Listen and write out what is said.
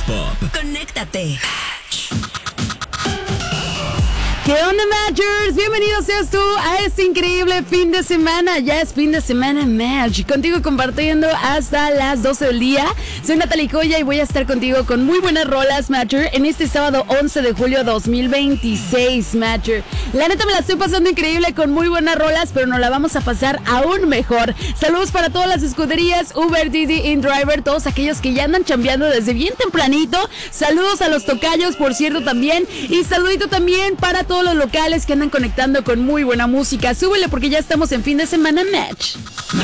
Pop. Conéctate. ¿Qué onda, Matchers? Bienvenidos seas tú a este increíble fin de semana. Ya es fin de semana Match. Contigo compartiendo hasta las 12 del día. Soy Natalie Coya y voy a estar contigo con muy buenas rolas, Matcher, en este sábado 11 de julio 2026, Matcher. La neta me la estoy pasando increíble con muy buenas rolas, pero nos la vamos a pasar aún mejor. Saludos para todas las escuderías, Uber, Didi, InDriver, todos aquellos que ya andan chambeando desde bien tempranito. Saludos a los tocayos, por cierto, también. Y saludito también para todos los locales que andan conectando con muy buena música. Súbele porque ya estamos en fin de semana Match.